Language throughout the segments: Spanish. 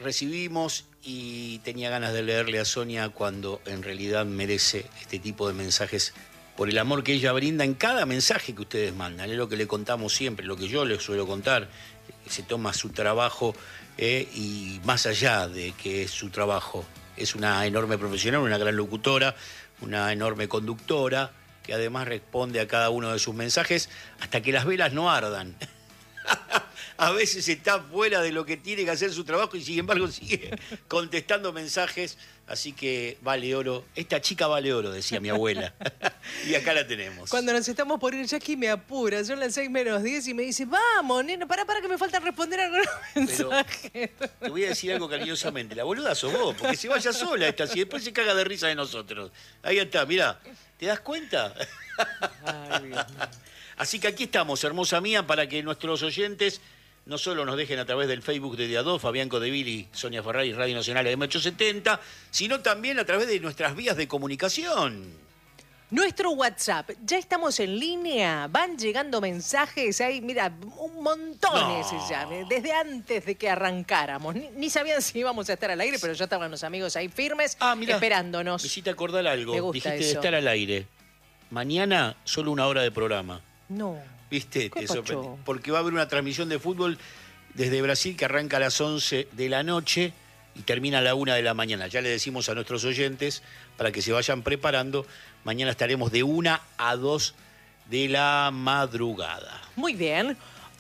recibimos y tenía ganas de leerle a Sonia cuando en realidad merece este tipo de mensajes por el amor que ella brinda en cada mensaje que ustedes mandan. Es lo que le contamos siempre, lo que yo les suelo contar. Se toma su trabajo y más allá de que es su trabajo, es una enorme profesional, una gran locutora, una enorme conductora, que además responde a cada uno de sus mensajes hasta que las velas no ardan. A veces está fuera de lo que tiene que hacer su trabajo y sin embargo sigue contestando mensajes. Así que vale oro. Esta chica vale oro, decía mi abuela. Y acá la tenemos. Cuando nos estamos por ir, Jackie me apura. Son las 6:10 y me dice, vamos, nena, para que me falta responder algunos mensajes. Te voy a decir algo cariñosamente. La boluda sos vos, porque se vaya sola esta, y después se caga de risa de nosotros. Ahí está, mirá. ¿Te das cuenta? Ay, Dios mío. Así que aquí estamos, hermosa mía, para que nuestros oyentes no solo nos dejen a través del Facebook de Día 2, Fabián Codevili, Sonia Ferrari, Radio Nacional M870, sino también a través de nuestras vías de comunicación. Nuestro WhatsApp, ya estamos en línea, van llegando mensajes, hay, mira, un montón ya, desde antes de que arrancáramos. Ni sabían si íbamos a estar al aire, pero ya estaban los amigos ahí firmes, esperándonos. Me hiciste acordar algo, Me gusta dijiste eso. de estar al aire. Mañana solo 1 hora de programa. No. ¿Viste? ¿Qué Te sorprende. pacho? Porque va a haber una transmisión de fútbol desde Brasil que arranca a las 11 de la noche y termina a la 1 de la mañana. Ya le decimos a nuestros oyentes para que se vayan preparando. Mañana estaremos de 1 a 2 de la madrugada. Muy bien.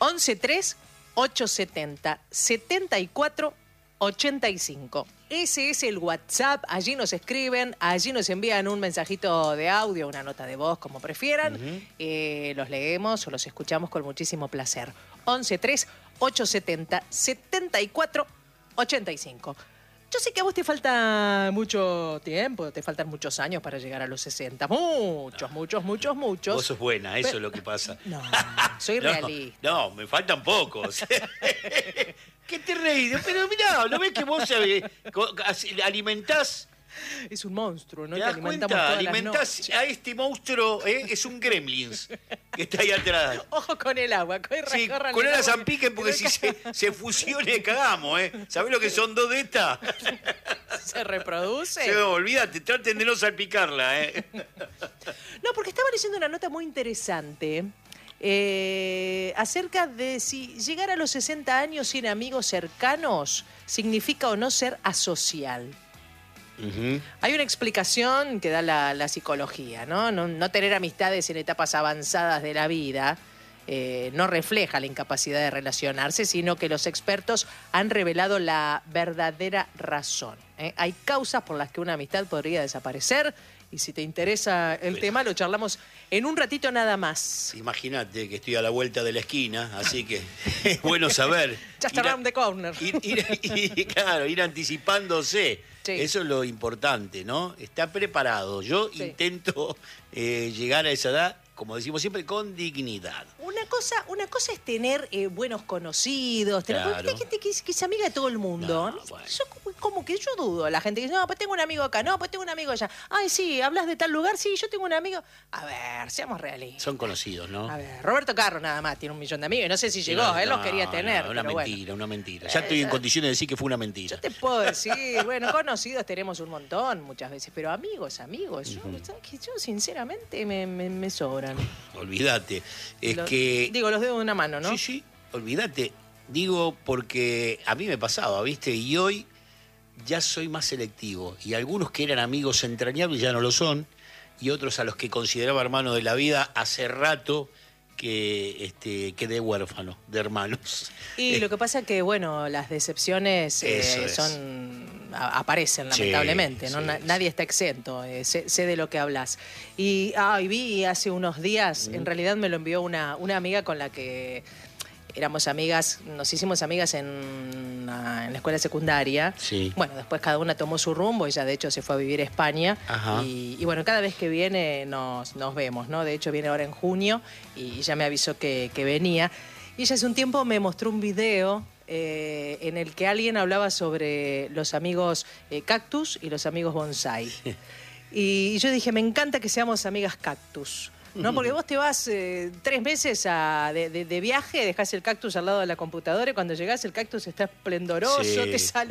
11-3-870-74-85. Ese es el WhatsApp. Allí nos escriben, allí nos envían un mensajito de audio, una nota de voz, como prefieran. Los leemos o los escuchamos con muchísimo placer. 11-3-870-74-85. Yo sé que a vos te falta mucho tiempo, te faltan muchos años para llegar a los 60. Muchos. Vos sos buena, eso es lo que pasa. No, soy realista. No, me faltan pocos. ¿Qué te reís? Pero mirá, ¿no ves que vos alimentás? Es un monstruo, ¿no? ¿Te Que das alimentamos cuenta? todas las Alimentás noches. a este monstruo, es un gremlins que está ahí atrás. Ojo con el agua, Sí, con el zampiquen porque si se fusione cagamos, ¿Sabés lo que son 2 de estas? se reproduce. Sí, olvídate, traten de no salpicarla, No, porque estaba leyendo una nota muy interesante acerca de si llegar a los 60 años sin amigos cercanos significa o no ser asocial. Hay una explicación que da la psicología, ¿no? No tener amistades en etapas avanzadas de la vida no refleja la incapacidad de relacionarse, sino que los expertos han revelado la verdadera razón. Hay causas por las que una amistad podría desaparecer y si te interesa el tema lo charlamos en un ratito nada más. Imagínate que estoy a la vuelta de la esquina, así que es bueno saber. Just around the corner. Claro, ir anticipándose. Sí. Eso es lo importante, ¿no? Está preparado. Yo intento llegar a esa edad, como decimos siempre, con dignidad. Una cosa es tener buenos conocidos, Claro. porque hay gente que es amiga de todo el mundo. No, bueno. Yo como que yo dudo. La gente que dice, no, pues tengo un amigo acá, no, pues tengo un amigo allá. Ay, sí, hablas de tal lugar, sí, yo tengo un amigo. A ver, seamos realistas. Son conocidos, ¿no? A ver, Roberto Carlos nada más tiene 1 millón de amigos. Y no sé si llegó, él los quería tener. Una pero mentira, bueno. una mentira. Ya estoy en condiciones de decir que fue una mentira. Yo te puedo decir, bueno, conocidos tenemos un montón muchas veces, pero amigos, yo, ¿sabes qué? Yo sinceramente me sobran. Olvídate. Digo, los dedos de una mano, ¿no? Sí, olvídate. Digo porque a mí me pasaba, ¿viste? Y hoy ya soy más selectivo. Y algunos que eran amigos entrañables ya no lo son. Y otros a los que consideraba hermanos de la vida hace rato que quedé huérfano de hermanos. Y lo que pasa es que, bueno, las decepciones aparecen lamentablemente, ¿no? Nadie está exento, sé de lo que hablas. Y vi hace unos días, en realidad me lo envió una amiga con la que éramos amigas, nos hicimos amigas en la escuela secundaria. Sí. Bueno, después cada una tomó su rumbo, ella de hecho se fue a vivir a España. Ajá. Y bueno, cada vez que viene nos vemos, ¿no? De hecho viene ahora en junio y ya me avisó que venía. Y ella hace un tiempo me mostró un video en el que alguien hablaba sobre los amigos cactus y los amigos bonsai. Y yo dije, me encanta que seamos amigas cactus. ¿No? Porque vos te vas 3 meses de viaje, dejás el cactus al lado de la computadora y cuando llegás el cactus está esplendoroso, te saluda.